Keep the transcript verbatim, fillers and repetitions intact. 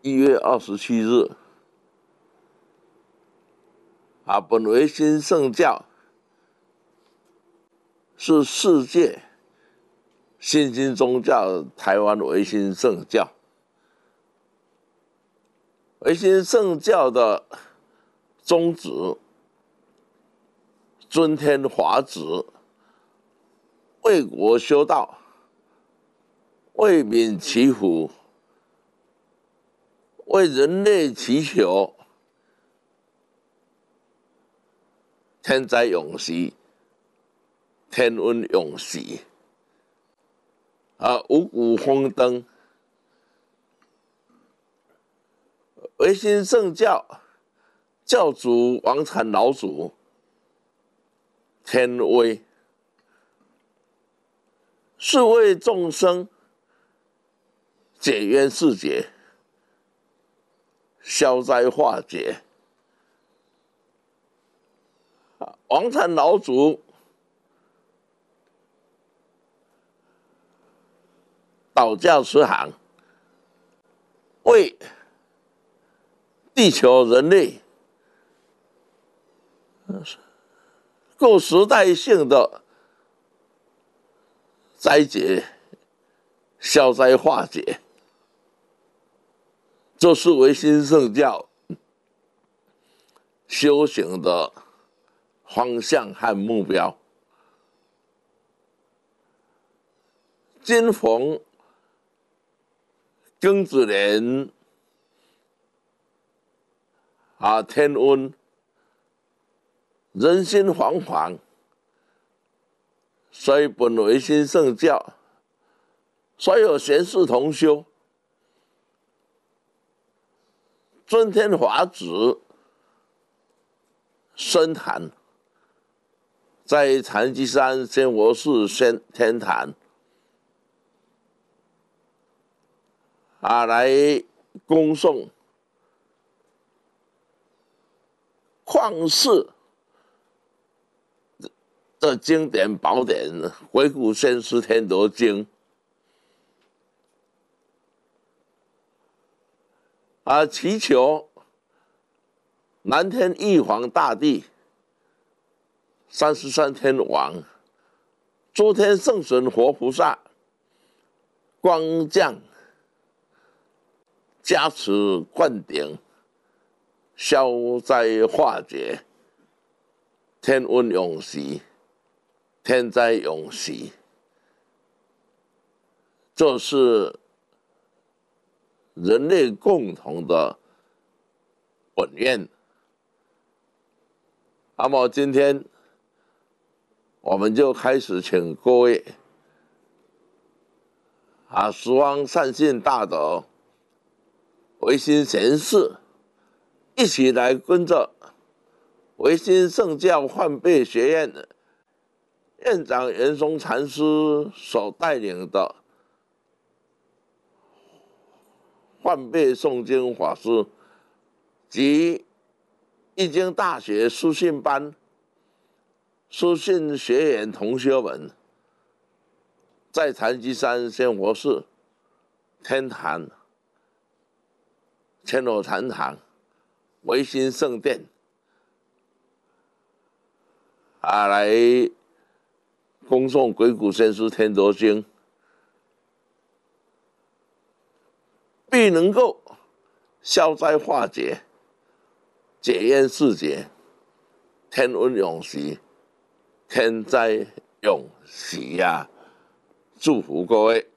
一月二十七日，啊，本维新圣教是世界新兴宗教台湾维新圣教。维新圣教的宗旨，尊天华旨，为国修道，为民祈福，为人类祈求天灾永息，天温永息，啊，五谷丰登。维新圣教教主王禅老祖天威，是为众生解冤释结，消灾化解。王禅老祖导教慈航，为地球人类各时代性的灾劫消灾化解，这是维新圣教修行的方向和目标。今逢庚子年啊，天温，人心惶惶，所以本维新圣教所有贤士同修，尊天华旨深坛，在禅机山仙佛寺仙天坛啊，来恭送旷世的经典宝典《回古先师天德经》啊，祈求南天玉皇大帝、三十三天王、诸天圣神活菩萨光降加持灌顶，消灾化解，天温永息，天灾永息。这是人类共同的本愿。那么今天我们就开始请各位啊，十方善信大德、维新贤士一起来跟着维新圣教换辈学院院长袁松禅师所带领的换辈诵经法师及易经大学书信班书信学员同学们，在禅机山仙佛寺天坛千罗禅堂维新圣殿啊，来恭诵《鬼谷先师天德经》，必能够消灾化解、解冤释结、天温永息、天灾永息呀！祝福各位。